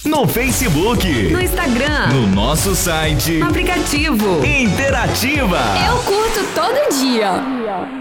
no Facebook, no Instagram, no nosso site, no aplicativo Interativa. Eu curto todo dia.